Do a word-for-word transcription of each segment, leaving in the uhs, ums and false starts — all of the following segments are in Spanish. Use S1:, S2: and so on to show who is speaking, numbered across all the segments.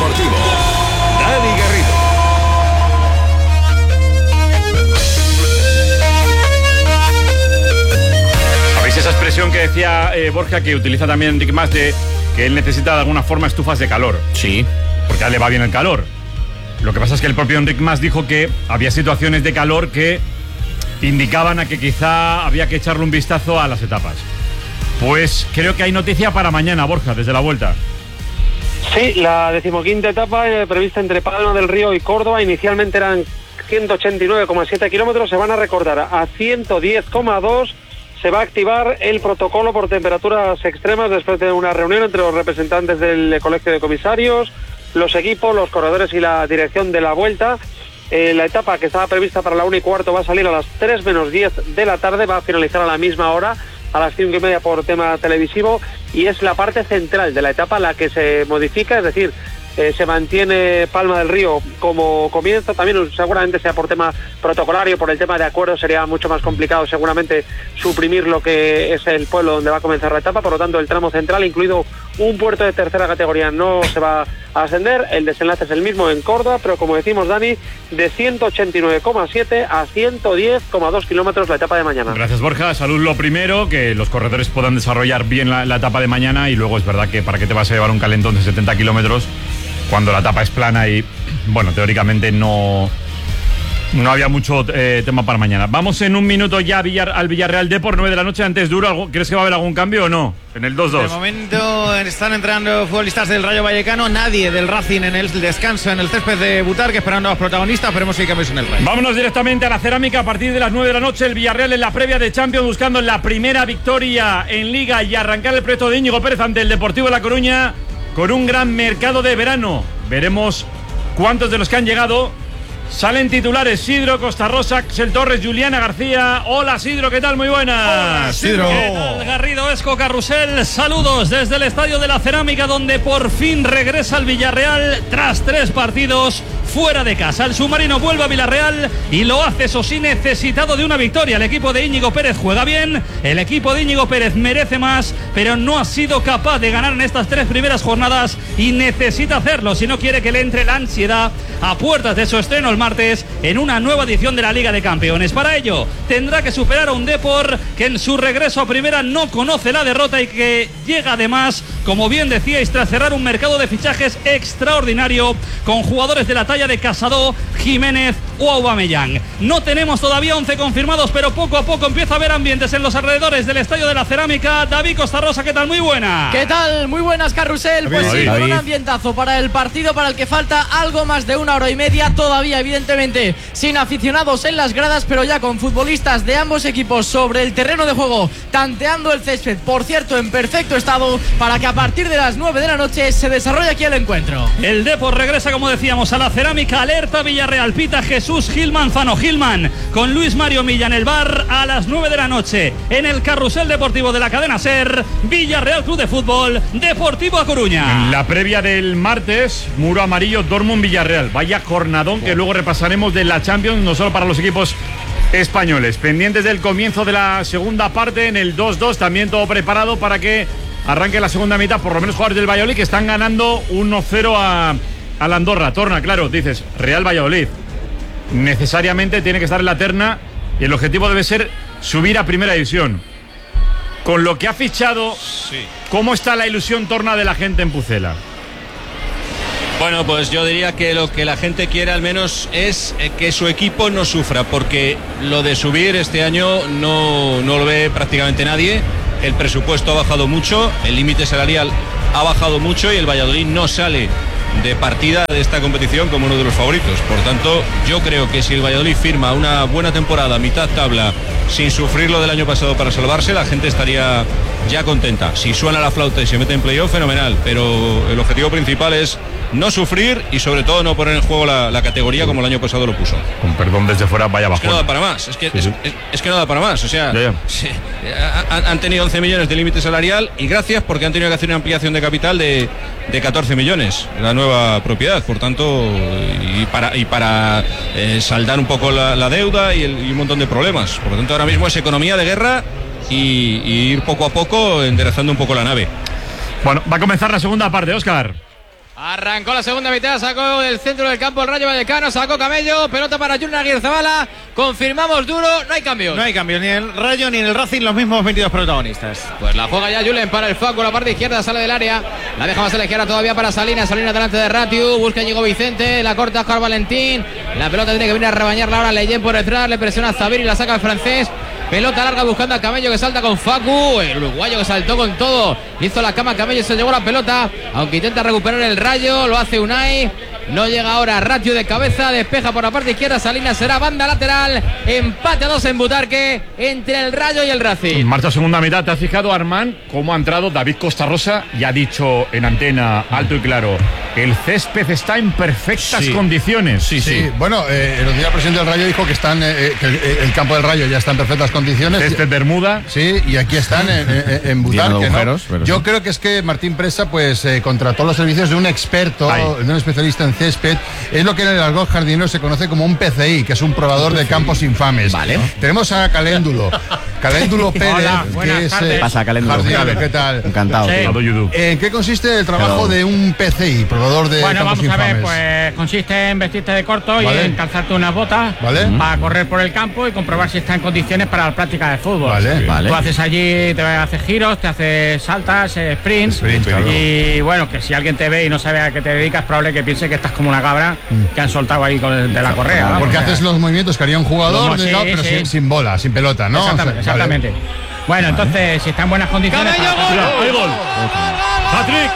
S1: Deportivo, Dani Garrido.
S2: ¿Sabéis esa expresión que decía eh, Borja, que utiliza también Enrique Mas, de que él necesita de alguna forma estufas de calor?
S3: Sí.
S2: Porque a él le va bien el calor. Lo que pasa es que el propio Enrique Mas dijo que había situaciones de calor que indicaban a que quizá había que echarle un vistazo a las etapas. Pues creo que hay noticia para mañana, Borja, desde la vuelta.
S4: Sí, la decimoquinta etapa eh, prevista entre Palma del Río y Córdoba. Inicialmente eran ciento ochenta y nueve coma siete kilómetros, se van a recortar a ciento diez coma dos. Se va a activar el protocolo por temperaturas extremas después de una reunión entre los representantes del Colegio de Comisarios, los equipos, los corredores y la dirección de la Vuelta. Eh, la etapa que estaba prevista para la una y cuarto va a salir a las tres menos diez de la tarde, va a finalizar a la misma hora, a las cinco y media por tema televisivo, y es la parte central de la etapa la que se modifica, es decir, eh, se mantiene Palma del Río como comienzo. También seguramente sea por tema protocolario, por el tema de acuerdo, sería mucho más complicado seguramente suprimir lo que es el pueblo donde va a comenzar la etapa. Por lo tanto, el tramo central, incluido un puerto de tercera categoría, no se va a ascender. El desenlace es el mismo en Córdoba, pero como decimos, Dani, de ciento ochenta y nueve coma siete a ciento diez coma dos kilómetros la etapa de mañana.
S2: Gracias, Borja. Salud lo primero, que los corredores puedan desarrollar bien la, la etapa de mañana, y luego es verdad que para qué te vas a llevar un calentón de setenta kilómetros cuando la etapa es plana y, bueno, teóricamente no, no había mucho eh, tema para mañana. Vamos en un minuto ya a Villar, al Villarreal Depor, nueve de la noche. Antes duro, ¿crees que va a haber algún cambio o no? En el dos dos.
S5: De momento están entrando futbolistas del Rayo Vallecano, nadie del Racing en el descanso en el césped de Butarque, esperando a los protagonistas. Veremos si hay cambios en el Rayo.
S2: Vámonos directamente a la Cerámica a partir de las nueve de la noche. El Villarreal en la previa de Champions, buscando la primera victoria en Liga y arrancar el proyecto de Íñigo Pérez ante el Deportivo de La Coruña, con un gran mercado de verano. Veremos cuántos de los que han llegado salen titulares. Sidro, Costa Rosa, Axel Torres, Juliana García. Hola, Sidro, ¿qué tal? Muy buenas.
S6: Hola, Sidro. ¿Qué tal, Garrido, Esco, Carrusel? Saludos desde el Estadio de la Cerámica, donde por fin regresa el Villarreal tras tres partidos fuera de casa. El submarino vuelve a Villarreal y lo hace, eso sí, necesitado de una victoria. El equipo de Íñigo Pérez juega bien, el equipo de Íñigo Pérez merece más, pero no ha sido capaz de ganar en estas tres primeras jornadas y necesita hacerlo si no quiere que le entre la ansiedad a puertas de su estreno el martes en una nueva edición de la Liga de Campeones. Para ello tendrá que superar a un Depor que en su regreso a primera no conoce la derrota y que llega además, como bien decíais, tras cerrar un mercado de fichajes extraordinario con jugadores de la talla de Casado, Jiménez o Aubameyang. No tenemos todavía once confirmados, pero poco a poco empieza a haber ambientes en los alrededores del Estadio de la Cerámica. David Costa Rosa, ¿qué tal? Muy buena.
S7: ¿Qué tal? Muy buenas, Carrusel. Pues sí, con un ambientazo para el partido para el que falta algo más de una hora y media, todavía evidentemente sin aficionados en las gradas, pero ya con futbolistas de ambos equipos sobre el terreno de juego, tanteando el césped, por cierto, en perfecto estado, para que a partir de las nueve de la noche se desarrolle aquí el encuentro.
S6: El Depor regresa, como decíamos, a la Cerámica. Alerta Villarreal, pita Jesús Gil Manzano. Gilman con Luis Mario Milla en el bar a las nueve de la noche en el Carrusel Deportivo de la cadena SER. Villarreal Club de Fútbol, Deportivo A Coruña.
S2: En la previa del martes, muro amarillo, Dortmund Villarreal. Vaya jornadón que luego repasaremos de la Champions, no solo para los equipos españoles. Pendientes del comienzo de la segunda parte en el dos dos, también todo preparado para que arranque la segunda mitad, por lo menos jugadores del Valladolid que están ganando uno cero a, a la Andorra. Torna, claro, dices, Real Valladolid necesariamente tiene que estar en la terna y el objetivo debe ser subir a primera división. Con lo que ha fichado, sí. ¿Cómo está la ilusión, Torna, de la gente en Pucela?
S8: Bueno, pues yo diría que lo que la gente quiere al menos es que su equipo no sufra, porque lo de subir este año no, no lo ve prácticamente nadie. El presupuesto ha bajado mucho, el límite salarial ha bajado mucho y el Valladolid no sale de partida de esta competición como uno de los favoritos. Por tanto, yo creo que si el Valladolid firma una buena temporada, mitad tabla, sin sufrir lo del año pasado para salvarse, la gente estaría ya contenta. Si suena la flauta y se mete en playoff, fenomenal, pero el objetivo principal es no sufrir y sobre todo no poner en juego la, la categoría como el año pasado lo puso.
S2: Con perdón desde fuera, vaya bajón.
S8: Es que no da para más, es que,
S2: sí,
S8: es,
S2: sí.
S8: Es, es que no da para más, o sea,
S2: ya, ya.
S8: Sí, han, han tenido once millones de límite salarial y gracias porque han tenido que hacer una ampliación de capital de, de catorce millones, la nueva propiedad, por tanto, y para, y para eh, saldar un poco la, la deuda y, el, y un montón de problemas. Por lo tanto, ahora mismo es economía de guerra y, y ir poco a poco enderezando un poco la nave.
S2: Bueno, va a comenzar la segunda parte, Óscar.
S3: Arrancó la segunda mitad, sacó del centro del campo el Rayo Vallecano, sacó Camello, pelota para Julen Aguirrezabala, confirmamos duro, no hay cambios.
S5: No hay cambios, ni en el Rayo ni en el Racing, los mismos veintidós protagonistas.
S3: Pues la juega ya Julen para el Facu, la parte izquierda sale del área, la deja más a la izquierda todavía para Salinas, Salinas delante de Ratiu, busca Íñigo Vicente, la corta Oscar Valentín, la pelota tiene que venir a rebañarla ahora Leyen por detrás, le presiona a Zabir y la saca el francés. Pelota larga buscando a Camello que salta con Facu, el uruguayo que saltó con todo, hizo la cama Camello, se llevó la pelota, aunque intenta recuperar el Rayo, lo hace Unai, no llega ahora Ratio de cabeza, despeja por la parte izquierda, Salinas será banda lateral, empate a dos en Butarque entre el Rayo y el Racing.
S2: Marcha segunda mitad, ¿te has fijado, Armán, cómo ha entrado David Costa Rosa y ha dicho en antena alto y claro, el césped está en perfectas
S9: sí.
S2: condiciones?
S9: Sí, sí. sí. Bueno, eh, el otro día el presidente del Rayo dijo que están eh, que el, el campo del Rayo ya está en perfectas condiciones.
S2: Césped Bermuda.
S9: Sí, y aquí están en, en, en Butarque, ¿no? Yo sí. creo que es que Martín Presa pues eh, contrató los servicios de un experto, Ay. de un especialista en césped. Es lo que en el argot jardinero se conoce como un P C I, que es un probador de campos infames.
S3: Vale.
S9: Tenemos a Caléndulo. Caléndulo Pérez,
S10: Hola,
S9: que es
S10: eh,
S11: pasa, Caléndulo.
S9: jardinero. ¿Qué tal?
S11: Encantado. Sí.
S9: ¿En qué consiste el trabajo de un P C I, probador de
S10: bueno,
S9: campos
S10: vamos
S9: infames?
S10: A ver, pues consiste en vestirte de corto
S9: ¿Vale?
S10: y en calzarte unas botas
S9: ¿Vale?
S10: para correr por el campo y comprobar si está en condiciones para la práctica de fútbol.
S9: Vale.
S10: Sí.
S11: Vale.
S10: Tú haces allí, te haces giros, te haces saltas, eh, sprints.
S9: Sprint, claro.
S10: Y bueno, que si alguien te ve y no sabe a qué te dedicas, es probable que piense que estás como una cabra mm. que han soltado ahí con el, de la correa. Vamos,
S9: Porque
S10: o sea,
S9: haces los movimientos que haría un jugador,
S10: sí,
S9: digamos, pero
S10: sí.
S9: sin, sin bola, sin pelota, ¿no?
S10: Exactamente.
S9: O sea,
S10: exactamente.
S9: Vale.
S10: Bueno, entonces, si está en buenas condiciones.
S3: ¡Camello,
S10: para...
S3: gol!
S2: Mira, hay gol. Patrick.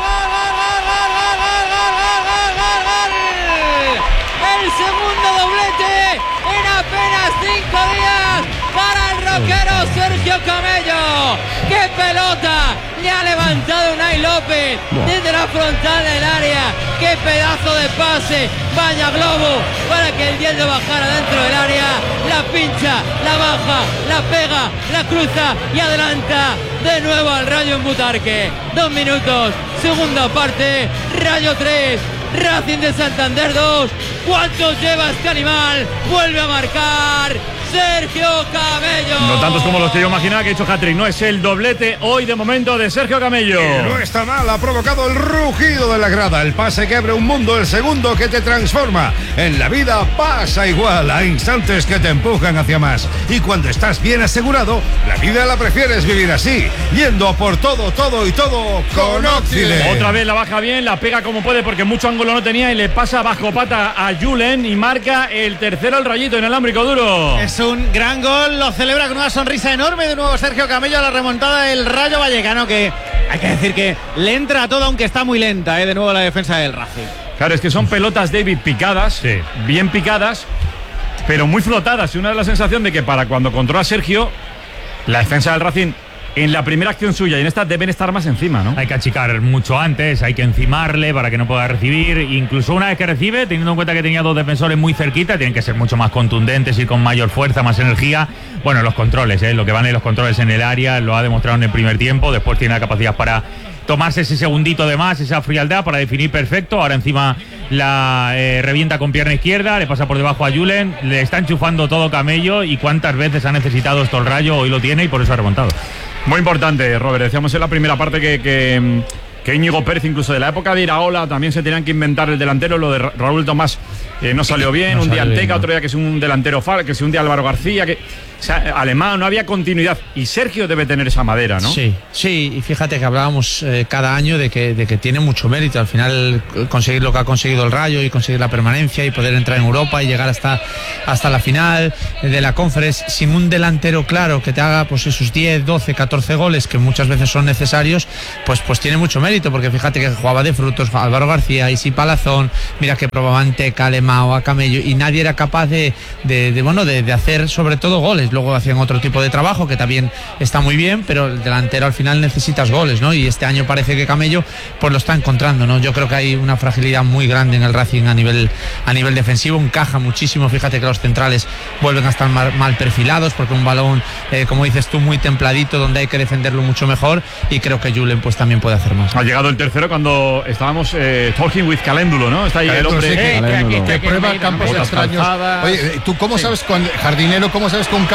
S3: El segundo doblete en apenas cinco días para el roquero Sergio Camello. ¡Qué pelota! Le ha levantado Unai López desde la frontal del área. ¡Qué pedazo de pase! Vaya globo para que el diez bajara dentro del área. La pincha, la baja, la pega, la cruza y adelanta de nuevo al Rayo en Butarque. Dos minutos, segunda parte, Rayo tres. Racing de Santander dos. ¿Cuántos lleva este animal? Vuelve a marcar Sergio Camello.
S2: No tantos como los que yo imaginaba que ha hecho hat-trick. No es el doblete hoy de momento de Sergio Camello.
S1: Que no está mal, ha provocado el rugido de la grada. El pase que abre un mundo, el segundo que te transforma. En la vida pasa igual, hay instantes que te empujan hacia más. Y cuando estás bien asegurado, la vida la prefieres vivir así, yendo a por todo, todo y todo con Oxide.
S2: Otra vez la baja bien, la pega como puede porque mucho ángulo no tenía y le pasa bajo pata a Julen y marca el tercero al Rayito en el ámbrico duro.
S5: Es un gran gol, lo celebra con una sonrisa enorme de nuevo Sergio Camello a la remontada del Rayo Vallecano, que hay que decir que le entra a todo, aunque está muy lenta, ¿eh? De nuevo la defensa del Racing.
S2: Claro, es que son pelotas, David, picadas, sí. bien picadas, pero muy flotadas. Y una de la sensación de que para cuando controla Sergio, la defensa del Racing, en la primera acción suya y en esta deben estar más encima, ¿no?
S12: Hay que achicar mucho antes, hay que encimarle para que no pueda recibir. Incluso una vez que recibe, teniendo en cuenta que tenía dos defensores muy cerquita, tienen que ser mucho más contundentes, ir con mayor fuerza, más energía. Bueno, los controles, ¿eh? Lo que van en los controles en el área, lo ha demostrado en el primer tiempo. Después tiene la capacidad para tomarse ese segundito de más, esa frialdad para definir perfecto. Ahora encima la eh, revienta con pierna izquierda, le pasa por debajo a Julen, le está enchufando todo Camello. Y cuántas veces ha necesitado esto el Rayo, hoy lo tiene y por eso ha remontado.
S2: Muy importante, Robert. Decíamos en la primera parte que, que, que Íñigo Pérez, incluso de la época de Iraola, también se tenían que inventar el delantero. Lo de Ra- Raúl Tomás eh, no salió bien. No un día Anteca, no. Otro día que es un delantero fal, que es un día Álvaro García, que o sea, alemán, no había continuidad. Y Sergio debe tener esa madera, ¿no?
S13: Sí, sí. Y fíjate que hablábamos eh, cada año de que, de que tiene mucho mérito. Al final conseguir lo que ha conseguido el Rayo y conseguir la permanencia y poder entrar en Europa y llegar hasta, hasta la final de la Conference sin un delantero claro que te haga pues esos diez, doce, catorce goles que muchas veces son necesarios, pues, pues tiene mucho mérito, porque fíjate que jugaba de frutos Álvaro García, Isi Palazón, mira que probaban Teca, Alemao, a Camello, y nadie era capaz de, de, de bueno de, de hacer sobre todo goles. Luego hacían otro tipo de trabajo que también está muy bien, pero el delantero al final necesitas goles, ¿no? Y este año parece que Camello pues lo está encontrando, ¿no? Yo creo que hay una fragilidad muy grande en el Racing a nivel, a nivel defensivo, encaja muchísimo. Fíjate que los centrales vuelven a estar mal, mal perfilados, porque un balón, eh, como dices tú, muy templadito, donde hay que defenderlo mucho mejor, y creo que Julen pues también puede hacer más.
S2: Ha llegado el tercero cuando estábamos eh, talking with Caléndulo, ¿no? Está ahí
S9: Caléndulo,
S2: el hombre
S9: sí, que,
S2: eh,
S9: que, que, que prueba campos extraños. Oye, ¿tú cómo sí. sabes, con jardinero, cómo sabes que un campo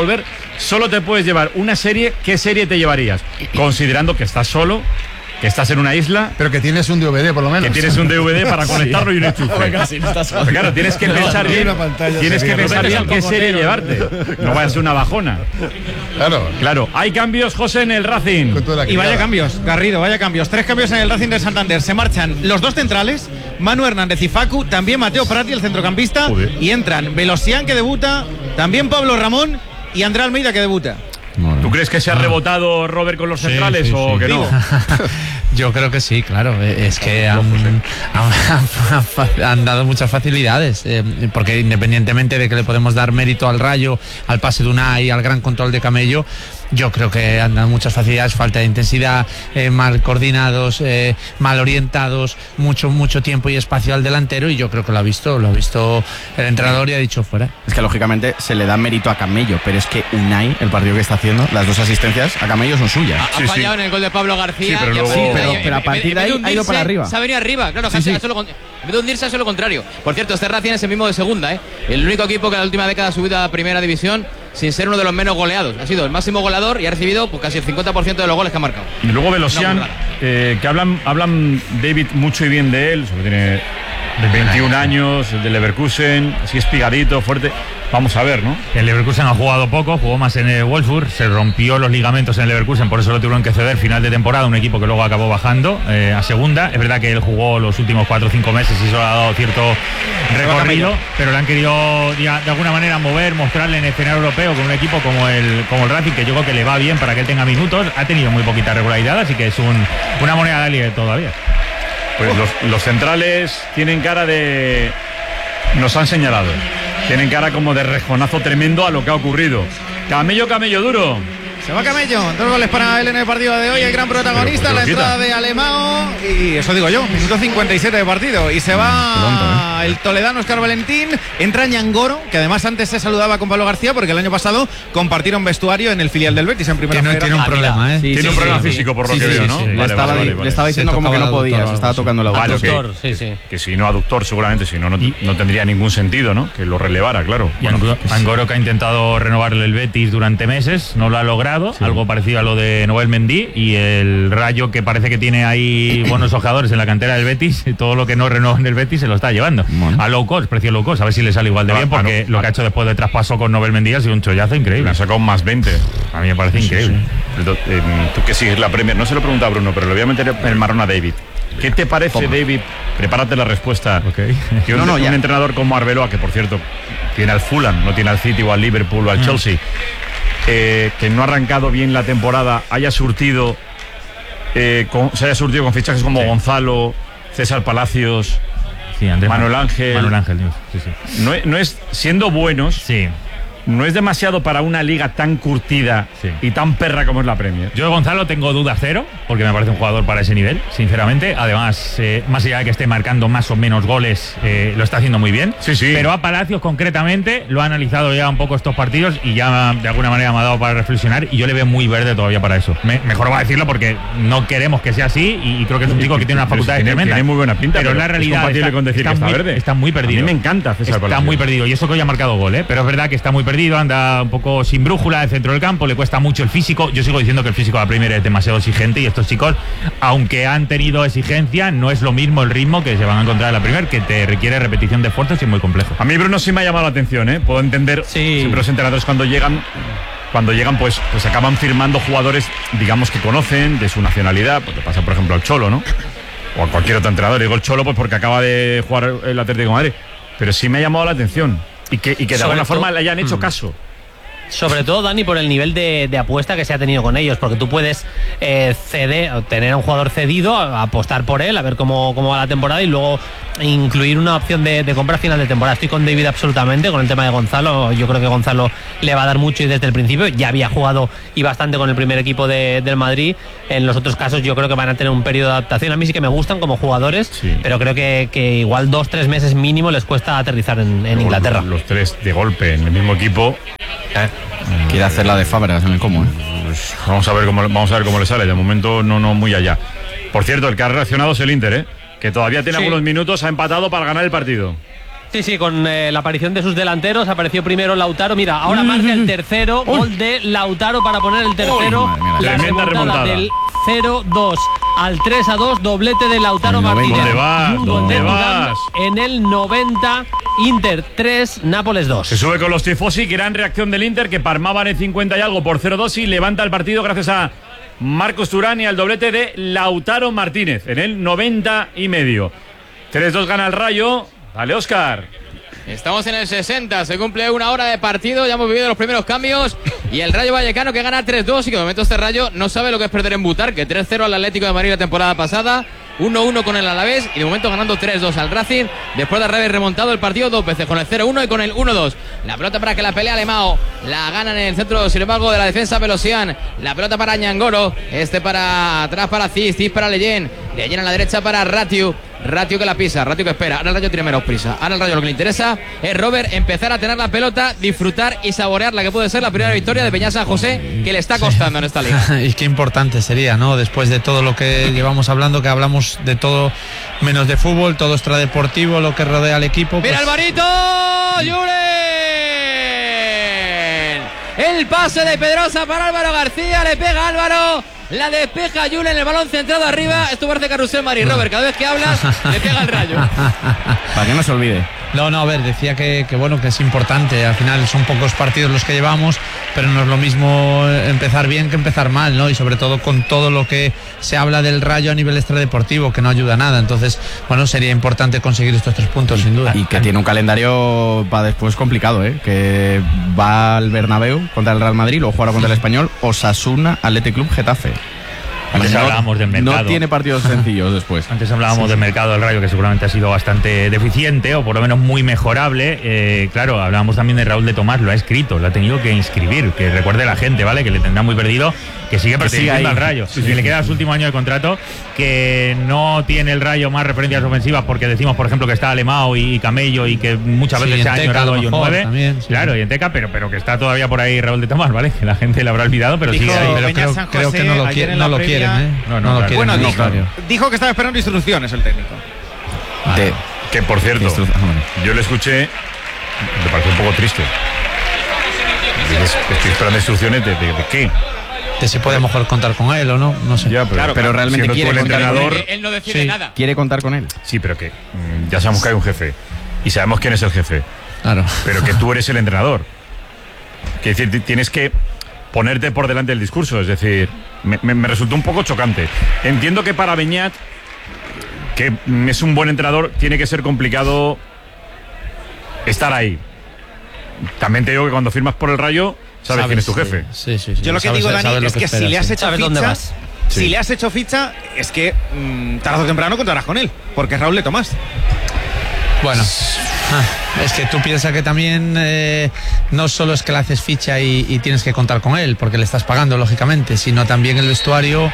S2: volver, solo te puedes llevar una serie. ¿Qué serie te llevarías? Considerando que estás solo que estás en una isla.
S9: Pero que tienes un D V D por lo menos.
S2: Que tienes un D V D para conectarlo sí. y un enchufe.
S3: Casi, no estás
S2: pues claro, tienes que pensar bien. Tienes que pensar bien qué serie llevarte. No vaya a ser una bajona.
S9: Claro.
S2: Claro. Hay cambios, José, en el Racing.
S5: Y vaya cambios, Garrido, vaya cambios. Tres cambios en el Racing de Santander. Se marchan los dos centrales, Manu Hernández y Facu, también Mateo Prati, el centrocampista. Joder. Y entran Velosian, que debuta, también Pablo Ramón y André Almeida, que debuta.
S2: ¿Tú crees que se ha rebotado Robert con los
S13: sí,
S2: centrales
S13: sí,
S2: o
S13: sí.
S2: que no?
S13: Yo creo que sí, claro. Es que han, han, han dado muchas facilidades, eh, porque independientemente de que le podemos dar mérito al Rayo, al pase de Unai, al gran control de Camello, yo creo que han dado muchas facilidades, falta de intensidad, eh, mal coordinados, eh, mal orientados, mucho, mucho tiempo y espacio al delantero, y yo creo que lo ha visto, lo ha visto el entrenador y ha dicho fuera.
S11: Es que lógicamente se le da mérito a Camello, pero es que Unai, el partido que está haciendo, las dos asistencias a Camello son suyas.
S7: Ha,
S11: sí,
S7: ha fallado
S11: sí.
S7: en el gol de Pablo García.
S11: Sí, pero, luego... sí, pero, pero a partir de ahí ha ido para arriba.
S7: Se ha venido arriba, claro, sí, sí. Solo, en vez de hundirse, es lo contrario. Por cierto, este Racing es el mismo de segunda, ¿eh? El único equipo que en la última década ha subido a primera división sin ser uno de los menos goleados. Ha sido el máximo goleador y ha recibido pues, casi el cincuenta por ciento de los goles que ha marcado.
S2: Y luego Velosian, no, eh, que hablan, hablan David mucho y bien de él, sobre tiene veintiún años, el de Leverkusen, así espigadito, fuerte. Vamos a ver, ¿no?
S12: El Leverkusen ha jugado poco, jugó más en el Wolfsburg, se rompió los ligamentos en el Leverkusen, por eso lo tuvieron que ceder final de temporada, un equipo que luego acabó bajando eh, a segunda. Es verdad que él jugó los últimos cuatro o cinco meses y eso le ha dado cierto recorrido, pero le han querido de alguna manera mover, mostrarle en el escenario europeo con un equipo como el, como el Racing, que yo creo que le va bien para que él tenga minutos. Ha tenido muy poquita regularidad, así que es un, una moneda de aire todavía.
S2: Pues los, los centrales tienen cara de... Nos han señalado. Tienen cara como de rejonazo tremendo a lo que ha ocurrido. Camello, Camello duro.
S5: Se va Camello, dos goles para él en el partido de hoy, el gran protagonista, pero, pero, la entrada de Alemão, y eso digo yo, minuto cincuenta y siete de partido, y se va pronto, ¿eh? El toledano Óscar Valentín, entra Ñangoro, que además antes se saludaba con Pablo García, porque el año pasado compartieron vestuario en el filial del Betis en primera
S13: federación.
S5: Tiene
S13: un problema, ¿eh?
S2: Sí, tiene sí, un problema sí, físico por lo sí, que sí, veo, ¿no?
S11: Sí, sí.
S2: Vale,
S11: le, estaba,
S2: vale, vale, vale.
S11: le estaba diciendo como que no podía, se estaba tocando la
S2: vale,
S11: aductor.
S2: Okay. Sí, sí. Que si no aductor seguramente, si no, no, no tendría ningún sentido, ¿no? Que lo relevara, claro.
S12: Y bueno, Ñangoro, que ha intentado renovarle el Betis durante meses, no lo ha logrado, sí. Algo parecido a lo de Noel Mendy, y el Rayo, que parece que tiene ahí buenos jugadores en la cantera del Betis, y todo lo que no renueva en el Betis se lo está llevando bueno. a low cost, precio low cost, a ver si le sale igual de bien, porque no, lo que ha hecho después de traspaso con Noel Mendy ha sido un chollazo increíble.
S2: Le ha sacado más veinte,
S12: a mí me parece sí, increíble.
S2: Sí. Eh, tú que sigues la Premier, no se lo pregunta a Bruno, pero le voy a meter el marrón a David. ¿Qué te parece, Toma. David? Prepárate la respuesta.
S12: Okay.
S2: Que un, no, no, un entrenador como Arbeloa, que por cierto tiene al Fulham, no tiene al City o al Liverpool o al mm. Chelsea, Eh, que no ha arrancado bien la temporada, haya surtido eh, con, se haya surtido con fichajes como sí. Gonzalo, César Palacios,
S12: sí, Andrés
S2: Manuel Ángel,
S12: Manuel Ángel sí, sí.
S2: No, no es siendo buenos,
S12: sí.
S2: no es demasiado para una liga tan curtida sí. y tan perra como es la Premier.
S12: Yo de Gonzalo tengo dudas cero, porque me parece un jugador para ese nivel, sinceramente. Además, eh, más allá de que esté marcando más o menos goles, eh, lo está haciendo muy bien.
S2: Sí, sí.
S12: Pero a Palacios concretamente lo ha analizado ya un poco estos partidos y ya de alguna manera me ha dado para reflexionar, y yo le veo muy verde todavía para eso. Me, mejor va a decirlo porque no queremos que sea así, y, y creo que es un chico que tiene una facultad tremenda.
S2: Tiene muy buena pinta,
S12: pero,
S2: pero
S12: la realidad
S2: es compatible
S12: está,
S2: con decir
S12: está,
S2: que está
S12: muy,
S2: verde.
S12: Está muy perdido.
S2: A mí me encanta César
S12: Está
S2: Palacios.
S12: muy perdido, y eso que hoy ha marcado gol, ¿eh? Pero es verdad que está muy perdido, anda un poco sin brújula del centro del campo, le cuesta mucho el físico. Yo sigo diciendo que el físico de la Premier es demasiado exigente, y estos chicos, aunque han tenido exigencia, no es lo mismo el ritmo que se van a encontrar en la Premier, que te requiere repetición de esfuerzos y es muy complejo.
S2: A mí Bruno sí me ha llamado la atención, ¿eh? Puedo entender,
S12: sí.
S2: siempre los entrenadores cuando llegan cuando llegan pues, pues acaban firmando jugadores, digamos, que conocen de su nacionalidad, porque pasa por ejemplo al Cholo, ¿no? O a cualquier otro entrenador. Digo el Cholo pues porque acaba de jugar el Atlético de Madrid, pero sí me ha llamado la atención y que, y que de alguna forma le hayan hecho caso.
S14: Sobre todo, Dani, por el nivel de, de apuesta que se ha tenido con ellos, porque tú puedes eh, ceder, tener a un jugador cedido, apostar por él, a ver cómo, cómo va la temporada, y luego incluir una opción de, de compra a final de temporada. Estoy con David absolutamente con el tema de Gonzalo. Yo creo que Gonzalo le va a dar mucho, y desde el principio ya había jugado y bastante con el primer equipo de, del Madrid. En los otros casos yo creo que van a tener un periodo de adaptación. A mí sí que me gustan como jugadores, sí. pero creo que, que igual dos, tres meses mínimo les cuesta aterrizar en, en Inglaterra.
S2: Los, los tres de golpe en el mismo equipo.
S11: ¿Eh? Quiere hacer la de Fábregas en el común.
S2: Pues vamos a ver cómo vamos a ver cómo le sale. De momento no no muy allá. Por cierto, el que ha reaccionado es el Inter, ¿eh? Que todavía tiene sí. algunos minutos, ha empatado para ganar el partido.
S14: Sí, sí, con eh, la aparición de sus delanteros. Apareció primero Lautaro. Mira, ahora marca el tercero. Gol de Lautaro para poner el tercero.
S2: Uy, la tremenda remontada, remontada
S14: del cero dos. Al tres a dos, doblete de Lautaro Martínez.
S2: ¿Dónde vas? ¿Dónde vas?
S14: En el noventa, Inter tres, Nápoles dos.
S2: Se sube con los tifosi, gran reacción del Inter, que palmaba en el cincuenta y algo por cero dos y levanta el partido gracias a Marcos Turán y al doblete de Lautaro Martínez en el noventa y medio. tres dos gana el Rayo. Dale, Óscar.
S3: Estamos en el sesenta, se cumple una hora de partido, ya hemos vivido los primeros cambios y el Rayo Vallecano que gana tres dos y que de momento este Rayo no sabe lo que es perder en Butarque. tres cero al Atlético de Madrid la temporada pasada, uno uno con el Alavés y de momento ganando tres dos al Racing después de haber remontado el partido dos veces con el cero uno y con el uno dos. La pelota para que la pelea Alemão, la gana en el centro sin embargo de la defensa Pelosian, la pelota para Ñangoro, este para atrás para Cis, Cis para Leyen, Leyen a la derecha para Ratiu, Ratiu que la pisa, Ratiu que espera, ahora el Rayo tiene menos prisa, ahora el Rayo lo que le interesa es Robert empezar a tener la pelota, disfrutar y saborear la que puede ser la primera victoria de Peña San José que le está costando sí. en esta liga.
S13: Y qué importante sería, ¿no? Después de todo lo que llevamos hablando, que hablamos de todo menos de fútbol, todo extradeportivo, lo que rodea al equipo.
S3: Mira
S13: pues...
S3: Alvarito, Julen. El pase de Pedrosa para Álvaro García, le pega Álvaro. La despeja Julen, el balón centrado arriba. Esto parece Carrusel Mari Robert. Cada vez que hablas, le pega el Rayo.
S11: Para que no se olvide.
S13: No, no, a ver, decía que, que bueno, que es importante. Al final son pocos partidos los que llevamos, pero no es lo mismo empezar bien que empezar mal, ¿no? Y sobre todo con todo lo que se habla del Rayo a nivel extradeportivo, que no ayuda a nada. Entonces, bueno, sería importante conseguir estos tres puntos, sin duda.
S11: Y que tiene un calendario para después complicado, ¿eh? Que va al Bernabéu contra el Real Madrid, luego jugará contra el Español, Osasuna, Athletic Club, Getafe.
S12: Antes
S11: no,
S12: hablábamos del mercado.
S11: No tiene partidos sencillos después.
S12: Antes hablábamos
S11: sí,
S12: del
S11: sí.
S12: mercado del Rayo, que seguramente ha sido bastante deficiente o por lo menos muy mejorable. Eh, claro, hablábamos también de Raúl de Tomás, lo ha escrito, lo ha tenido que inscribir. Que recuerde la gente, ¿vale? Que le tendrá muy perdido, que sigue perteneciendo al Rayo. Sí, sí, que sí. Le queda su último año de contrato, que no tiene el Rayo más referencias ofensivas, porque decimos, por ejemplo, que está Alemão y Camello y que muchas veces
S13: sí,
S12: se ha añorado ellos nueve.
S13: También, sí.
S12: Claro, y en Teca, pero, pero que está todavía por ahí Raúl de Tomás, ¿vale? Que la gente le habrá olvidado, pero
S5: Dijo
S12: sigue ahí.
S13: Pero creo,
S5: San
S13: creo
S5: José,
S13: que no lo,
S5: ayer
S13: quiere,
S5: en
S13: no
S5: la
S13: lo
S5: previa-
S13: quieren, ¿eh?
S12: No, no,
S13: No lo
S12: claro.
S13: quieren.
S5: Bueno,
S13: no,
S5: dijo,
S13: claro.
S5: dijo que estaba esperando instrucciones el técnico.
S11: De,
S2: Que por cierto,
S11: Instru- ah, bueno.
S2: yo le escuché, me pareció un poco triste. Dices, estoy esperando instrucciones de, de, de qué.
S13: De si puede mejor contar con él o no, no sé.
S2: Ya, pero,
S11: Claro, pero realmente
S2: siendo tú
S11: quiere
S2: el
S11: contar con
S2: entrenador.
S3: Él, él no decide
S13: Sí.
S3: nada.
S11: quiere contar con él.
S2: Sí, pero que mm, ya sabemos que hay un jefe y sabemos quién es el jefe,
S13: Claro.
S2: pero que tú eres el entrenador. Que decir, ti- tienes que ponerte por delante del discurso. Es decir, me, me- me resultó un poco chocante. Entiendo que para Beñat, que mm, es un buen entrenador, tiene que ser complicado estar ahí. También te digo que cuando firmas por el Rayo, sabes, quién es tu jefe.
S13: Sí, sí, sí.
S5: Yo lo que
S13: Sabes-
S5: digo, Dani,
S13: sabes lo
S5: es que, si
S13: esperas,
S5: le has
S13: sí.
S5: hecho
S14: Sabes
S5: ficha,
S14: dónde vas.
S5: si
S2: Sí.
S5: le has hecho ficha, es que mm, tarde o temprano contarás con él, porque es Raúl de Tomás.
S13: Bueno, ah, es que tú piensas que también eh, no solo es que le haces ficha y, y tienes que contar con él, porque le estás pagando, lógicamente, sino también el vestuario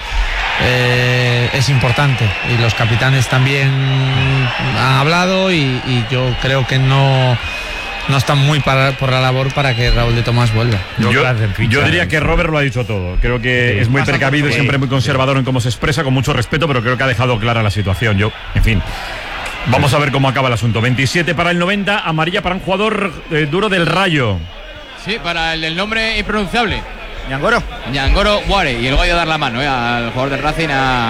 S13: eh, es importante. Y los capitanes también han hablado y, y yo creo que no, no están muy para, por la labor para que Raúl de Tomás vuelva.
S2: Yo,
S12: Yo- hacen ficha,
S2: yo diría
S12: ¿eh?
S2: que Robert lo ha dicho todo. Creo que es muy
S5: Pasa
S2: precavido y
S5: por-
S2: siempre muy conservador en cómo se expresa, con mucho respeto, pero creo que ha dejado clara la situación. Yo, en fin. Vamos a ver cómo acaba el asunto. veintisiete para el noventa, amarilla para un jugador eh, duro del Rayo.
S3: Sí, para el del nombre impronunciable.
S5: Ñangoro.
S3: Ñangoro Ware. Y luego ha ido a dar la mano eh, al jugador del Racing, a,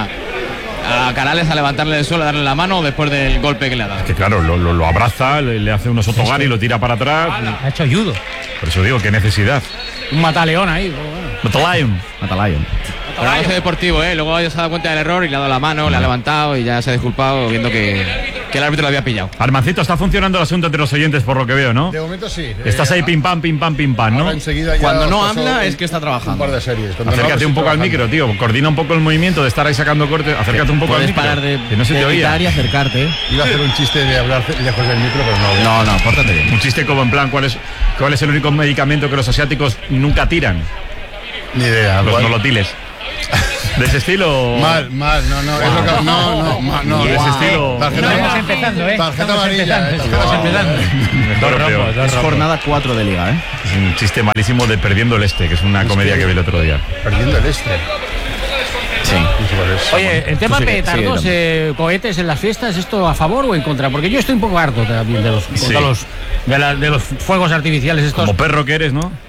S3: a Canales, a levantarle del suelo, a darle la mano después del golpe que le ha dado.
S2: Que claro, lo, lo- lo abraza, le, le hace unos otogari y lo tira para atrás.
S10: Ha hecho judo.
S2: Por eso digo, qué necesidad.
S10: Un mataleón ahí.
S2: Matalion.
S11: Matalion.
S3: Trabajo deportivo, ¿eh? Luego ya se ha dado cuenta del error y le ha dado la mano, le ha levantado y ya se ha disculpado viendo que, que el árbitro lo había pillado.
S2: Armancito, está funcionando el asunto entre los oyentes por lo que veo, ¿no?
S9: De momento sí.
S2: Estás
S9: Eh,
S2: ahí pim pam, pim pam, pim pam, ¿no?
S9: ahora enseguida ya
S11: Cuando no
S9: os paso
S11: habla
S9: un-
S11: es que está trabajando.
S9: Un par de series. Cuando no
S2: Acércate
S9: habla,
S2: un
S9: estoy
S2: poco al
S9: trabajando.
S2: micro, tío. Coordina un poco el movimiento de estar ahí sacando cortes. Acércate un poco al
S11: Puedes
S2: micro.
S11: parar de,
S2: que no se
S11: de
S2: te oía.
S11: gritar y acercarte. ¿eh?
S9: Iba a hacer un chiste de hablar lejos del micro, pero no.
S11: No, no, pórtate bien.
S2: Un chiste como en plan, ¿cuál es, cuál es el único medicamento que los asiáticos nunca tiran?
S9: Ni idea.
S2: Los
S9: Igual-
S2: nolotiles. De ese estilo.
S9: Mal, mal, no, no, es lo que, no, no, mal, no.
S2: De ese estilo.
S9: Tarjeta,
S10: Estamos empezando, ¿eh?
S9: tarjeta
S10: Estamos
S9: amarilla.
S10: empezando,
S9: eh,
S10: estamos
S9: tarjeta
S10: empezando.
S2: Mejor o peor.
S11: Es jornada cuatro de liga, ¿eh?
S2: Es un chiste malísimo de Perdiendo el Este, que es una comedia que vi el otro día.
S9: Perdiendo el este.
S11: Sí.
S10: Oye, el tema
S11: Tú sigue,
S10: petardos,
S11: sigue
S10: eh, cohetes en las fiestas, ¿esto a favor o en contra? Porque yo estoy un poco harto también de los,
S2: Sí.
S10: de los, de la- de los fuegos artificiales estos.
S2: Como perro que eres, ¿no?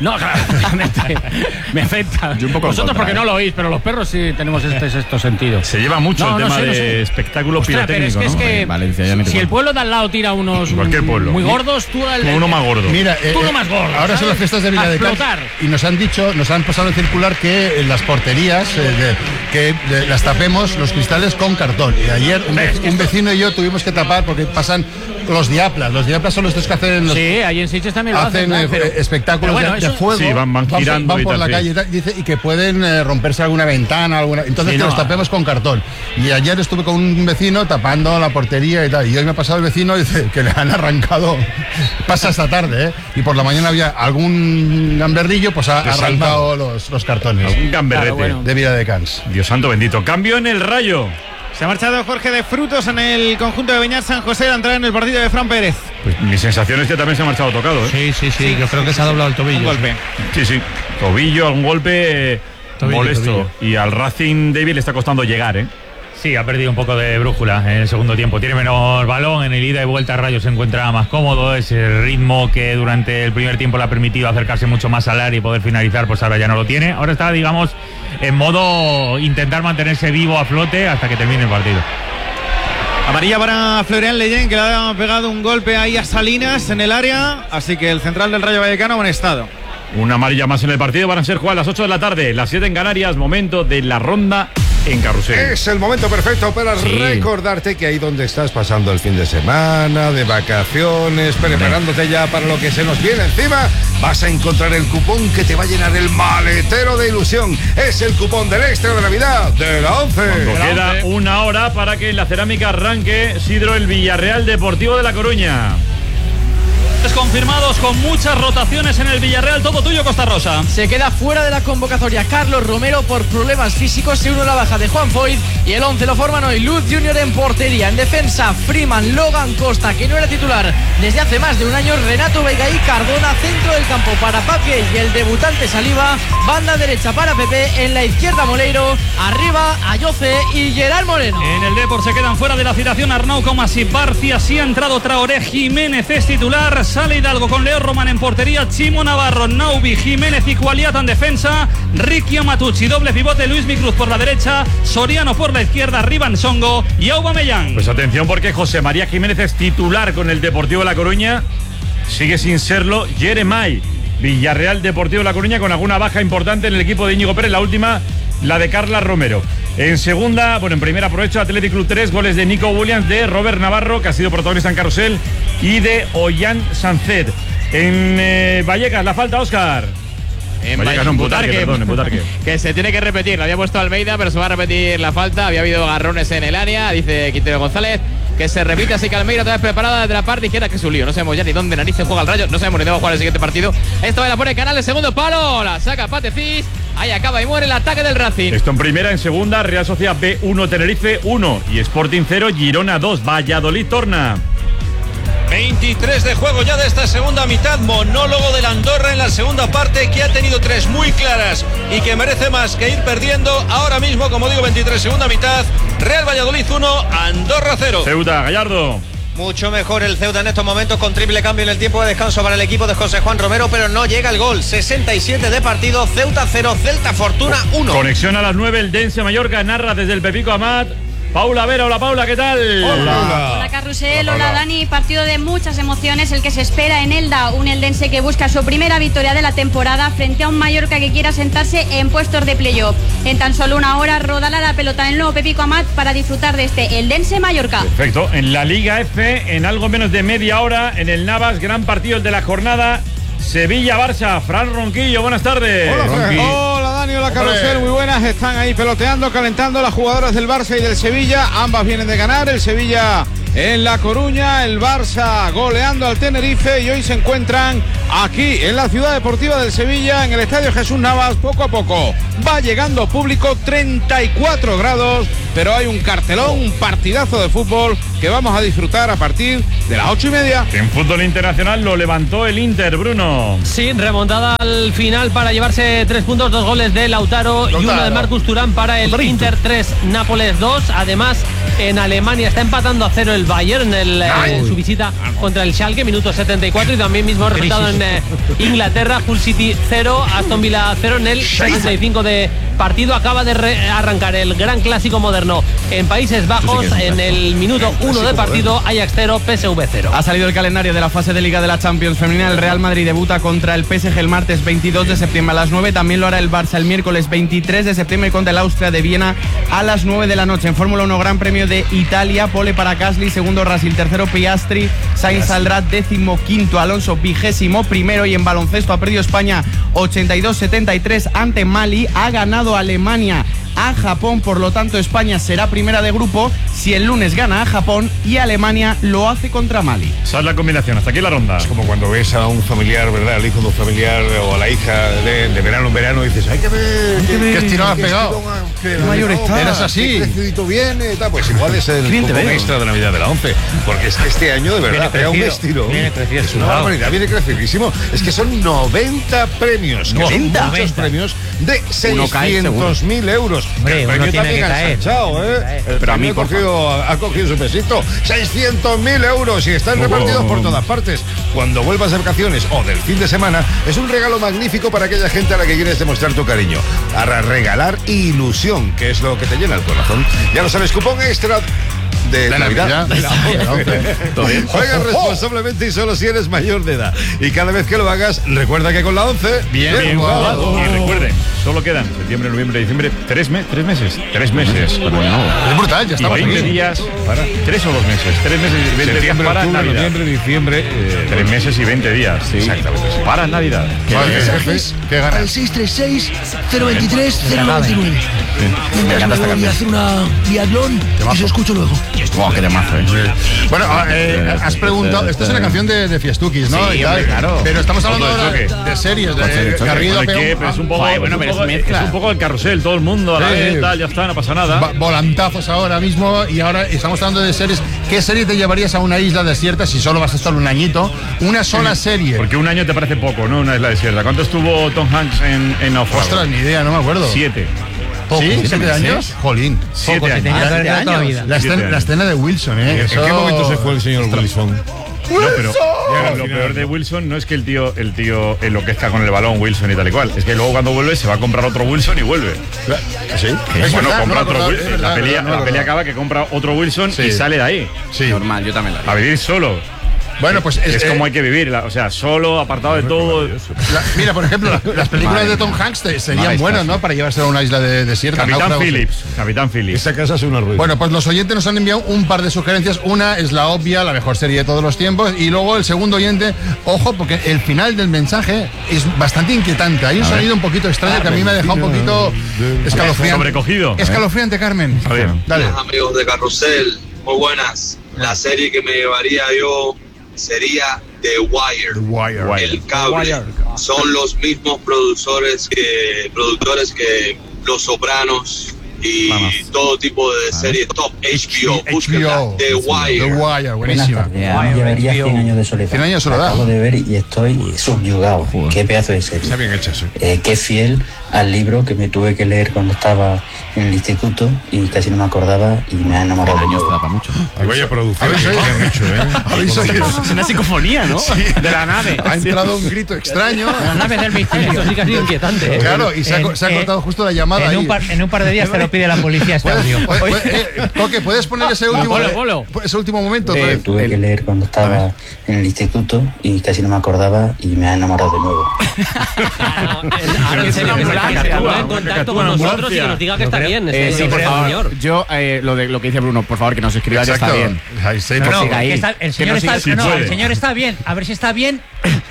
S10: No, claro, obviamente. Me afecta.
S12: Yo un poco
S10: Vosotros
S12: contra,
S10: porque
S12: ¿eh?
S10: no lo oís, pero los perros sí tenemos este sexto sentido.
S12: Se lleva mucho
S10: No,
S12: el
S10: no
S12: tema
S10: sé, no
S12: de
S10: sé.
S12: espectáculo
S10: Ostras, pero es
S12: pirotécnico,
S10: que, es
S12: ¿no?
S10: que
S12: En Valencia ya me
S10: si el pueblo de al lado tira unos
S12: Cualquier pueblo.
S10: muy gordos, tú el,
S12: Uno más gordo.
S9: Mira, eh,
S10: tú uno
S9: eh,
S10: más gordo.
S9: ahora son
S10: ¿sabes?
S9: las fiestas de
S10: A
S9: Vila de Cans
S10: explotar.
S9: y nos han dicho, nos han pasado en circular que en las porterías eh, de- que de- las tapemos los cristales con cartón. Y ayer un, ve- un vecino y yo tuvimos que tapar porque pasan los diaplas. Los diaplas son los estos que hacen los,
S10: Sí, ahí en Sitges también lo hacen.
S9: hacen eh,
S10: ¿no? Pero-
S9: espectáculos
S10: pero bueno,
S9: de, de
S10: eso-
S9: fuego.
S12: Sí, van- van girando
S9: van
S12: y
S9: por
S12: tal,
S9: la
S12: sí.
S9: calle y, tal, dice, y que pueden eh, romperse alguna ventana, alguna. Entonces
S10: Sí,
S9: que
S10: no,
S9: los tapemos con cartón. Y ayer estuve con un vecino tapando la portería y tal. Y hoy me ha pasado el vecino y dice que le han arrancado. Pasa esta tarde, ¿eh? Y por la mañana había algún gamberrillo, pues ha
S12: De
S9: arrancado los, los cartones.
S12: Algún gamberrete.
S10: Claro, bueno.
S9: De Vila de Cans.
S12: Dios santo bendito. Cambio en el Rayo.
S5: Se ha marchado Jorge de Frutos en el conjunto de Beñat San José a entrar en el partido de Fran Pérez.
S12: Pues mi sensación es que también se ha marchado tocado, ¿eh?
S13: Sí, sí, sí, yo creo que se ha doblado el tobillo.
S5: Un golpe.
S12: Sí, sí. Tobillo, algún golpe eh,
S13: Tobillo,
S12: molesto.
S13: tobillo.
S12: Y al Racing David le está costando llegar, ¿eh?
S2: Sí, ha perdido un poco de brújula en el segundo tiempo. Tiene menos balón, en el ida y vuelta Rayo se encuentra más cómodo. Ese ritmo que durante el primer tiempo le ha permitido acercarse mucho más al área y poder finalizar, pues ahora ya no lo tiene. Ahora está, digamos, en modo intentar mantenerse vivo a flote hasta que termine el partido.
S5: Amarilla para Florian Leyen, que le ha pegado un golpe ahí a Salinas en el área. Así que el central del Rayo Vallecano en estado.
S12: Una amarilla más en el partido. Van a ser jugadas a las ocho de la tarde, las siete en Canarias. Momento de la ronda en carrusel.
S1: Es el momento perfecto para
S12: Sí.
S1: recordarte que ahí donde estás pasando el fin de semana, de vacaciones, preparándote ya para lo que se nos viene encima, vas a encontrar el cupón que te va a llenar el maletero de ilusión. Es el cupón del extra de Navidad de la once.
S12: Cuando queda una hora para que en la cerámica arranque Sidro el Villarreal Deportivo de La Coruña.
S6: Confirmados con muchas rotaciones en el Villarreal. Todo tuyo, Costa Rosa.
S7: Se queda fuera de la convocatoria Carlos Romero por problemas físicos, se une la baja de Juan Foyt y el once lo forman hoy Luz Junior en portería. En defensa, Freeman, Logan Costa, que no era titular desde hace más de un año, Renato Vega y Cardona, centro del campo para Paque y el debutante Saliba, banda derecha para Pepe, en la izquierda Moleiro, arriba Ayoce y Gerard Moreno.
S6: En el Depor se quedan fuera de la citación Arnau, Comas y Barcia. Sí ha entrado Traoré, Jiménez es titular. Sale Hidalgo con Leo Román en portería, Chimo Navarro, Naubi, Jiménez y Cualiata en defensa, Ricky Amatucci, doble pivote, Luis Micruz por la derecha, Soriano por la izquierda, Rivan Songo y Aubameyang.
S12: Pues atención porque José María Jiménez es titular con el Deportivo de La Coruña. Sigue sin serlo Jeremai. Villarreal Deportivo de La Coruña con alguna baja importante en el equipo de Íñigo Pérez. La última, la de Carla Romero. En segunda, bueno, en primera aprovecho Athletic Club tres, goles de Nico Williams, de Robert Navarro, que ha sido protagonista en Carrusel, y de Ollán Sancet. En eh, Vallecas, la falta, Óscar.
S15: En
S12: Vallecas, no, en Butarque, perdón, en Butarque.
S15: Que se tiene que repetir, lo había puesto Almeida, pero se va a repetir la falta. Había habido agarrones en el área, dice Quintero González. Que se repite, así que Almeida otra vez preparada desde la parte izquierda, que es un lío. No sabemos ya ni dónde narices juega el Rayo, no sabemos ni dónde va a jugar el siguiente partido. Esta vez la pone Canal, el segundo palo, la saca Patefis. Ahí acaba y muere el ataque del Racing.
S12: Esto en primera, en segunda, Real Sociedad B uno, Tenerife uno y Sporting cero, Girona dos, Valladolid torna.
S8: veintitrés de juego ya de esta segunda mitad. Monólogo del Andorra en la segunda parte, que ha tenido tres muy claras y que merece más que ir perdiendo. Ahora mismo, como digo, veintitrés segunda mitad. Real Valladolid uno, Andorra cero.
S12: Ceuta, Gallardo.
S16: Mucho mejor el Ceuta en estos momentos, con triple cambio en el tiempo de descanso para el equipo de José Juan Romero, pero no llega el gol. sesenta y siete de partido, Ceuta cero, Celta Fortuna uno.
S12: Conexión a las nueve, el Dense Mallorca narra desde el Pepico Amat. Paula Vera, hola Paula, ¿qué tal?
S17: Hola. Hola Carrusel, hola, hola Dani. Partido de muchas emociones el que se espera en Elda. Un eldense que busca su primera victoria de la temporada frente a un Mallorca que quiera sentarse en puestos de playoff. En tan solo una hora rodará la pelota en el nuevo Pepico Amat para disfrutar de este eldense Mallorca.
S12: Perfecto, en la Liga F, en algo menos de media hora, en el Navas, gran partido el de la jornada. Sevilla-Barça, Fran Ronquillo, buenas tardes.
S5: Hola, Fran. Hola Dani, hola Carrusel, muy buenas. Están ahí peloteando, calentando las jugadoras del Barça y del Sevilla. Ambas vienen de ganar, el Sevilla en La Coruña, el Barça goleando al Tenerife, y hoy se encuentran aquí en la ciudad deportiva del Sevilla, en el Estadio Jesús Navas. Poco a poco va llegando público, treinta y cuatro grados
S18: pero hay un cartelón, un partidazo de fútbol que vamos a disfrutar a partir de las ocho y media.
S2: En fútbol internacional lo levantó el Inter, Bruno.
S14: Sí, remontada al final para llevarse tres puntos, dos goles de Lautaro, Lautaro. y uno de Marcus Thuram para el Lautaro. Inter tres, Nápoles dos. Además, en Alemania está empatando a cero el Bayern en, en su visita contra el Schalke, minuto setenta y cuatro, y también mismo resultado en eh, Inglaterra, Hull City cero, Aston Villa cero en el sesenta y cinco de partido. Acaba de re- arrancar el gran clásico moderno en Países Bajos, sí, en el minuto uno de partido, Ajax cero, P S V cero.
S11: Ha salido el calendario de la fase de Liga de la Champions femenina. El Real Madrid debuta contra el P S G el martes veintidós de septiembre a las nueve. También lo hará el Barça el miércoles veintitrés de septiembre contra el Austria de Viena a las nueve de la noche. En Fórmula uno, Gran Premio de Italia, pole para Gasly, segundo Russell, tercero Piastri, Sainz saldrá décimo quinto, Alonso vigésimo primero. Y en baloncesto ha perdido España ochenta y dos setenta y tres ante Mali. Ha ganado Alemania a Japón, por lo tanto España será primera de grupo si el lunes gana a Japón y Alemania lo hace contra Mali.
S2: Esa es la combinación, hasta aquí la ronda.
S1: Es como cuando ves a un familiar, ¿verdad? Al hijo de un familiar o a la hija de, de verano en verano y dices, hay que ver
S9: qué estirón has pegado,
S1: qué mayor está,
S9: eras así,
S1: qué crecidito viene, tal. Pues igual es el cupón extra de Navidad de la ONCE, porque es que este año de verdad pega un estilo.
S9: Viene crecido,
S1: es una barbaridad, viene crecidísimo. Es que son noventa premios, que son muchos premios de seiscientos mil euros.
S10: Hombre, uno tiene que caer.
S1: Ensanchado, ¿eh? El
S11: Pero a mí
S1: ha cogido, ha cogido su pesito. seiscientos mil euros y están repartidos por todas partes. Cuando vuelvas de vacaciones o del fin de semana, es un regalo magnífico para aquella gente a la que quieres demostrar tu cariño. Para regalar ilusión, que es lo que te llena el corazón. Ya lo sabes, cupón extra de
S9: la
S1: Navidad.
S9: Navidad.
S1: Juega responsablemente y solo si eres mayor de edad. Y cada vez que lo hagas, recuerda que con la ONCE,
S2: bien, bien jugado. Y recuerden, solo quedan septiembre, noviembre, diciembre, tres, me- tres meses. Tres meses.
S9: Es brutal, ya estamos
S2: y veinte
S9: aquí.
S2: días para. Tres o dos meses. Tres meses y veinte días
S1: septiembre,
S2: para
S1: octubre,
S2: Navidad.
S1: noviembre, diciembre. Eh,
S2: Tres meses y veinte días. Sí. Exactamente. Para Navidad.
S9: ¿Qué, ¿Qué ganas?
S19: Al seis tres seis, cero veintitrés, cero noventa y nueve. Me voy a hacer una biatlón y se escucho luego.
S11: Wow, qué temazo, ¿eh?
S9: Bueno, eh, has preguntado, esta es una canción de, de Fiestukis, ¿no?
S11: Sí,
S9: y tal,
S11: hombre, claro.
S9: Pero estamos hablando
S2: Todo
S9: ahora
S2: de
S9: de,
S2: choque.
S9: de series,
S11: Coche de
S9: de
S11: choque.
S9: Garrido
S2: Bueno,
S9: pega
S2: ¿qué?
S9: un-
S2: Pero es un poco,
S11: Joder,
S2: es
S11: bueno,
S2: un
S11: pero
S2: poco-
S11: es mezcla.
S2: es un poco el carrusel, todo el mundo a la
S9: Sí.
S2: vez, tal, ya está, no pasa nada.
S9: va- volantazos ahora mismo, y ahora estamos hablando de series. ¿Qué serie te llevarías a una isla desierta si solo vas a estar un añito? Una sola serie.
S2: Porque un año te parece poco, ¿no? Una isla desierta. ¿Cuánto estuvo Tom Hanks en, en Náufrago?
S9: Ostras, ni idea, no me acuerdo.
S2: Siete.
S9: ¿Sí?
S11: ¿Siete
S9: ¿Siete
S11: meses?
S9: años? Jolín.
S2: Siete
S10: Poco, se
S2: años.
S10: tenía que haber
S11: ¿Siete
S10: quedado toda la
S11: años?
S10: vida.
S9: La,
S2: Siete
S9: escena, la
S2: años.
S9: escena de Wilson, ¿eh?
S1: ¿En
S9: Eso-
S1: qué momento se fue el señor Wilson?
S2: No, pero ya, lo peor de Wilson no es que el tío, el tío en lo que está con el balón, Wilson y tal y cual. Es que luego cuando vuelve se va a comprar otro Wilson y vuelve.
S1: ¿Sí?
S9: Es
S2: Bueno,
S9: verdad,
S2: compra
S9: no,
S2: otro
S9: no,
S2: Wilson.
S9: es verdad,
S2: La pelea,
S9: no, no,
S2: la
S9: no.
S2: pelea acaba que compra otro Wilson
S9: Sí.
S2: y sale de ahí.
S9: Sí.
S11: Normal, yo también la
S2: A vivir solo.
S9: Bueno, pues
S2: Es,
S9: es,
S2: como
S9: eh,
S2: hay que vivir, la- o sea, solo, apartado de todo.
S9: la- mira, por ejemplo, la- las películas de Tom Hanks te- serían
S11: Madre
S9: buenas,
S11: mía.
S9: ¿no? Para llevarse a una isla de, desierta.
S2: Capitán
S9: náufragos.
S2: Phillips. Capitán Phillips.
S1: Esa casa es una ruina.
S9: Bueno, pues los oyentes nos han enviado un par de sugerencias. Una es la obvia, la mejor serie de todos los tiempos. Y luego el segundo oyente, ojo, porque el final del mensaje es bastante inquietante. Hay un
S11: A ver.
S9: sonido un poquito extraño que a mí me ha dejado un poquito escalofriante.
S2: Sobrecogido.
S9: Escalofriante, Carmen.
S2: A ver.
S9: Dale.
S20: Hola, amigos de Carrusel, muy buenas. La serie que me llevaría yo sería The Wire.
S9: The Wire.
S20: El cable. Son los mismos productores que productores que Los Sopranos y
S2: Vamos.
S20: todo tipo de series top. H B O, búsquenla.
S9: H B O.
S20: The Wire.
S9: The Wire,
S21: Buenas
S9: buenísima.
S21: tardes, a mí llevaría cien años de soledad.
S9: cien años de soledad.
S21: Acabo de ver y estoy subyugado. Qué pedazo de serie.
S1: Está bien hecha, sí.
S21: Eh, qué fiel al libro que me tuve que leer cuando estaba en el instituto y casi no me acordaba y me ha enamorado de nuevo.
S1: Ay, vaya producción que han hecho, ¿eh?
S9: ¿Habéis oído?
S11: Es una psicofonía, ¿no?
S9: De la nave. Ha entrado un grito extraño.
S10: La nave del misterio.
S14: Esto sí que ha sido inquietante, ¿eh?
S9: Claro, y se ha,
S10: En-
S9: se ha
S10: en-
S9: cortado justo la llamada
S10: En
S9: ahí.
S10: un, par, en un par de días te lo pide la policía este
S9: ¿Puedes,
S10: audio.
S9: puede- puede- eh, Coque, ¿puedes poner ese último,
S10: Polo, polo.
S9: ese último momento?
S21: Que tuve que leer cuando estaba en el instituto y casi no me acordaba y me ha enamorado de nuevo.
S14: Ahora en serio, que se que se ponga en contacto con nosotros y que nos diga que está bien.
S11: Eh,
S14: este
S11: sí, por
S14: señor.
S11: favor. Yo, eh, lo, de, lo que dice Bruno, por favor, que nos escriba ya está
S9: Exacto.
S11: bien.
S9: Ahí, sí,
S10: No,
S9: por
S10: no,
S9: si-
S11: siga ahí.
S10: que está- el
S11: Que
S10: señor
S11: no
S10: está,
S11: siga-
S10: no,
S11: si
S10: el
S11: puede.
S10: señor está bien. A ver si está bien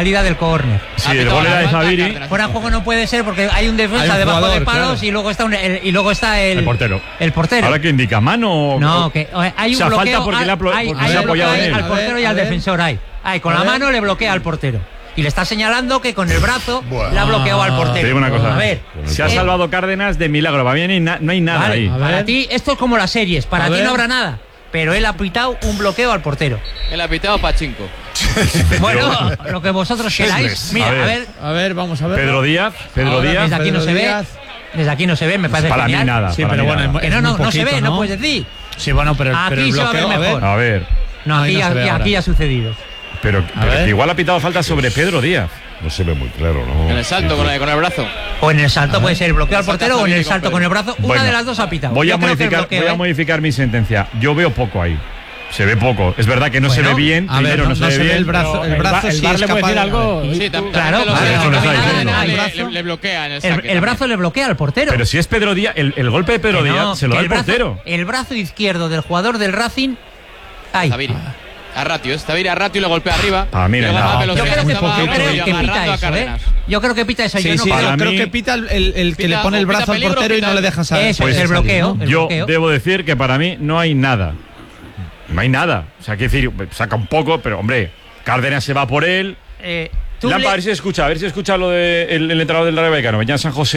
S10: salida del córner.
S2: Sí, el gol era de Zaviri.
S10: Fuera de juego no puede ser porque hay un defensa
S2: Hay un
S10: debajo
S2: jugador,
S10: de palos
S2: claro.
S10: y luego está un- el, y luego está el,
S2: El portero.
S10: El portero.
S2: ¿Ahora que indica? ¿Mano o.?
S10: No,
S2: o-
S10: que eh, hay
S2: o
S10: un
S2: sea,
S10: bloqueo
S2: falta porque
S10: al,
S2: le ha, aplo-
S10: hay-
S2: porque
S10: hay
S2: se ha
S10: un bloqueo
S2: apoyado en él.
S10: al portero y al defensor. Hay. Hay, con la mano le bloquea al portero. Y le está señalando que con el brazo le ha bloqueado al portero.
S2: Te digo una cosa.
S10: A ver.
S2: Se ha
S10: eh,
S2: salvado Cárdenas de milagro. Para mí no hay, na- no hay nada
S10: Vale,
S2: ahí.
S10: para ti esto es como las series, para
S2: A
S10: ti
S2: ver.
S10: no habrá nada. Pero él ha pitado un bloqueo al portero.
S15: Él ha pitado Pachinko.
S10: Bueno, lo que vosotros queráis. Mira, a ver.
S13: A ver, vamos a ver.
S2: Pedro Díaz. Pedro
S10: Ahora,
S2: Díaz.
S10: Desde aquí no
S13: Pedro
S10: se ve.
S13: Díaz.
S10: Desde aquí no se ve, me parece
S2: Para mí
S10: genial.
S2: nada,
S13: Sí,
S2: para
S13: pero
S2: mí
S13: bueno,
S2: nada.
S13: es
S10: Que no,
S13: muy
S10: no, no se
S13: poquito,
S10: ve, no
S13: ¿no?
S10: puedes decir.
S13: Sí, bueno, pero,
S10: Aquí
S13: pero el
S10: se va a ver
S13: bloqueo,
S10: mejor.
S2: A ver.
S10: No,
S13: Ahí
S10: aquí,
S13: no se ve
S10: aquí,
S13: ahora.
S10: aquí ha sucedido.
S2: Pero, pero
S13: ver.
S2: que igual ha pitado falta sobre Pedro Díaz.
S1: No se ve muy claro, ¿no?
S15: En el salto con el, con el brazo.
S10: O en el salto puede ser el bloqueo al
S15: Salta
S10: portero o en el
S15: Zaviri
S10: salto
S15: con
S10: con el brazo. Una
S2: Bueno,
S10: de las dos ha pitado.
S2: Voy
S10: Yo
S2: a,
S10: creo que el
S2: modificar,
S10: bloqueo,
S2: voy a
S10: ¿eh?
S2: modificar mi sentencia. Yo veo poco ahí. Se ve poco. Es verdad que no
S13: Bueno,
S2: se ve bien.
S13: a ver,
S2: Primero
S13: no,
S2: no se
S13: no
S2: ve
S13: se ve
S2: bien.
S13: el brazo- el brazo
S6: el
S13: sí
S6: bar
S13: es
S6: le puede
S13: capaz
S6: decir
S13: de-
S6: algo.
S15: Sí, tam-
S6: Claro,
S15: también
S6: vale,
S15: lo-
S6: eso lo está
S15: le-
S6: diciendo.
S15: le-
S6: El
S15: le-
S6: brazo-
S15: le bloquea en el
S10: El,
S15: saque
S10: el brazo
S15: también.
S10: le bloquea al portero.
S2: Pero si es Pedro Díaz, el, el golpe de Pedro
S10: Que no,
S2: Díaz se lo
S10: que
S2: da el
S10: el brazo-
S2: portero.
S10: El brazo izquierdo del jugador del Racing. Ay.
S15: Taviri. A Ratio, es Taviri a Ratio y le golpea arriba.
S2: Ah, mira,
S15: Y luego
S2: no.
S15: Mbappé lo
S10: Yo
S15: saca,
S10: creo que,
S15: estaba
S10: yo creo
S15: agarrando
S10: que pita
S15: a
S10: eso, ¿eh?
S15: Cárdenas.
S10: Yo creo que pita eso.
S11: Sí,
S10: yo no
S11: sí,
S10: creo-
S11: yo creo
S2: mí-
S11: que pita el, el- el que
S15: Pita-
S11: le pone el
S15: pita
S11: brazo al
S15: peligro,
S11: portero y
S15: pita-
S11: no le deja salir.
S10: Eso
S2: Pues
S10: es el bloqueo. el
S2: Yo
S10: bloqueo.
S2: debo decir que para mí no hay nada. No hay nada. O sea, quiero decir, saca un poco, pero hombre, Cárdenas se va por él.
S10: Eh, tú
S2: Lampa,
S10: le-
S2: a ver si escucha, a ver si escucha lo del de el, el entrenador del Rayo Vallecano, Beñat San José.